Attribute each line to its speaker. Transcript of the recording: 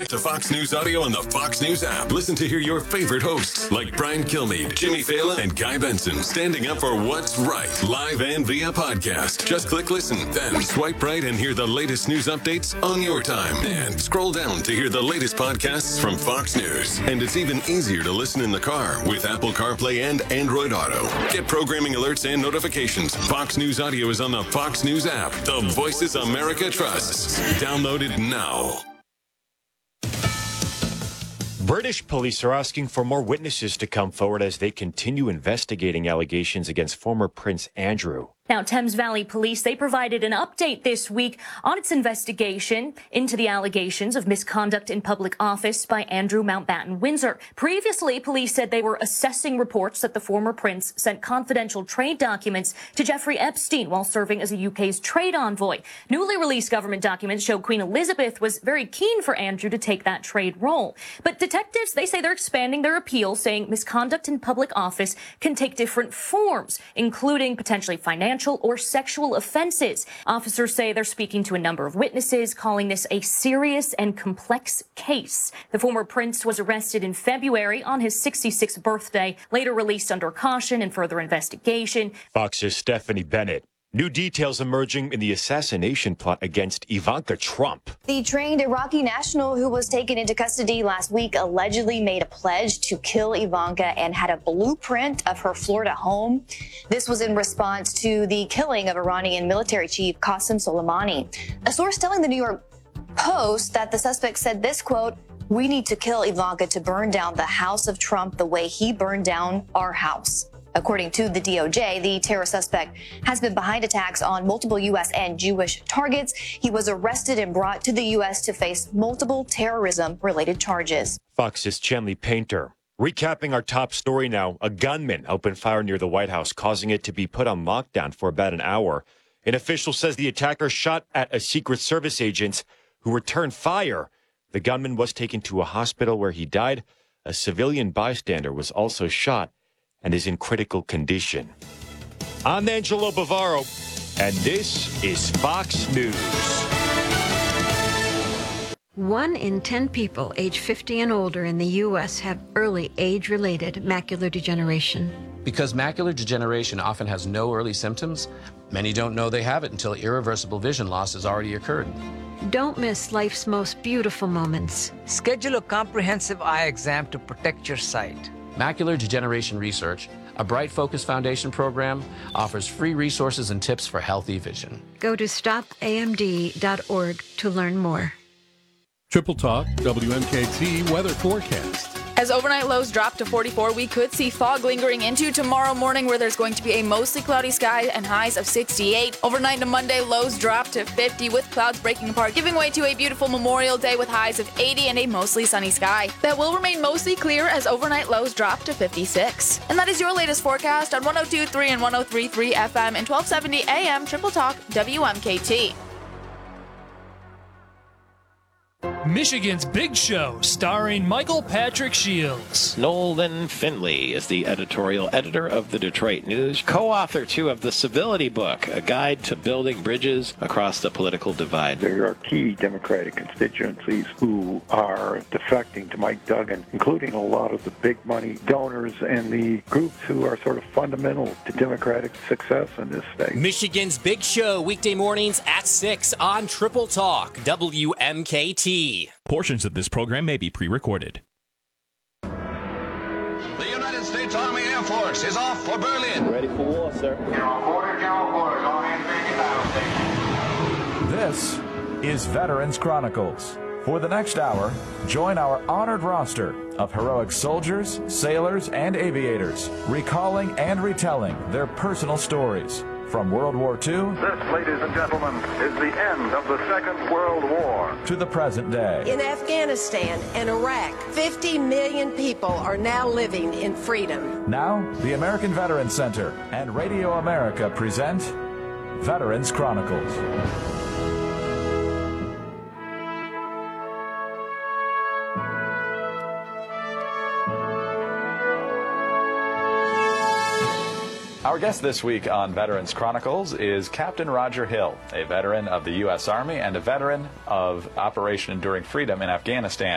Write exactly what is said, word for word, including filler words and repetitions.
Speaker 1: to Fox News Audio on the Fox News app. Listen to hear your favorite hosts like Brian Kilmeade, Jimmy Fallon, and Guy Benson standing up for what's right, live and via podcast. Just click listen, then swipe right and hear the latest news updates on your time. And scroll down to hear the latest podcasts from Fox News. And it's even easier to listen in the car with Apple CarPlay and Android Auto. Get programming alerts and notifications. Fox News Audio is on the Fox News app. The Voices America trusts. Download it now.
Speaker 2: British police are asking for more witnesses to come forward as they continue investigating allegations against former Prince Andrew.
Speaker 3: Now, Thames Valley Police, they provided an update this week on its investigation into the allegations of misconduct in public office by Andrew Mountbatten Windsor. Previously, police said they were assessing reports that the former prince sent confidential trade documents to Jeffrey Epstein while serving as the U K's trade envoy. Newly released government documents show Queen Elizabeth was very keen for Andrew to take that trade role. But detectives, they say they're expanding their appeal, saying misconduct in public office can take different forms, including potentially financial or sexual offenses. Officers say they're speaking to a number of witnesses, calling this a serious and complex case. The former prince was arrested in February on his sixty-sixth birthday, later released under caution and further investigation.
Speaker 2: Fox's Stephanie Bennett. New details emerging in the assassination plot against Ivanka Trump.
Speaker 4: The trained Iraqi national who was taken into custody last week allegedly made a pledge to kill Ivanka and had a blueprint of her Florida home. This was in response to the killing of Iranian military chief Qasem Soleimani. A source telling the New York Post that the suspect said this, quote, "We need to kill Ivanka to burn down the house of Trump the way he burned down our house." According to the D O J, the terror suspect has been behind attacks on multiple U S and Jewish targets. He was arrested and brought to the U S to face multiple terrorism-related charges.
Speaker 2: Fox's Chenley Painter. Recapping our top story now, a gunman opened fire near the White House, causing it to be put on lockdown for about an hour. An official says the attacker shot at a Secret Service agent who returned fire. The gunman was taken to a hospital where he died. A civilian bystander was also shot and is in critical condition. I'm Angelo Bavaro, and this is Fox News.
Speaker 5: One in ten people age fifty and older in the U S have early age-related macular degeneration.
Speaker 6: Because macular degeneration often has no early symptoms, many don't know they have it until irreversible vision loss has already occurred.
Speaker 5: Don't miss life's most beautiful moments.
Speaker 7: Schedule a comprehensive eye exam to protect your sight.
Speaker 6: Macular Degeneration Research, a Bright Focus Foundation program, offers free resources and tips for healthy vision.
Speaker 5: Go to stop A M D dot org to learn more.
Speaker 8: Triple Talk W M K T weather forecast.
Speaker 9: As overnight lows drop to forty-four, we could see fog lingering into tomorrow morning, where there's going to be a mostly cloudy sky and highs of sixty-eight. Overnight to Monday, lows drop to fifty with clouds breaking apart, giving way to a beautiful Memorial Day with highs of eighty and a mostly sunny sky. That will remain mostly clear as overnight lows drop to fifty-six. And that is your latest forecast on one oh two point three and one oh three point three F M and twelve seventy A M Triple Talk W M K T.
Speaker 10: Michigan's Big Show, starring Michael Patrick Shields.
Speaker 11: Nolan Finley is the editorial editor of the Detroit News, co-author, too, of the Civility Book, a guide to building bridges across the political divide.
Speaker 12: There are key Democratic constituencies who are defecting to Mike Duggan, including a lot of the big money donors and the groups who are sort of fundamental to Democratic success in this state.
Speaker 13: Michigan's Big Show, weekday mornings at six on Triple Talk, W M K T.
Speaker 14: Portions of this program may be pre-recorded.
Speaker 15: The United States Army Air Force is off for Berlin.
Speaker 16: Ready for war, sir.
Speaker 17: General quarter, General quarter. All hands ready, battle
Speaker 18: This
Speaker 17: station.
Speaker 18: is Veterans Chronicles. For the next hour, join our honored roster of heroic soldiers, sailors, and aviators, recalling and retelling their personal stories. From World War Two,
Speaker 12: this, ladies and gentlemen, is the end of the Second World War,
Speaker 18: to the present day.
Speaker 19: In Afghanistan and Iraq, fifty million people are now living in freedom.
Speaker 18: Now, the American Veterans Center and Radio America present Veterans Chronicles. Our guest this week on Veterans Chronicles is Captain Roger Hill, a veteran of the U S Army and a veteran of Operation Enduring Freedom in Afghanistan.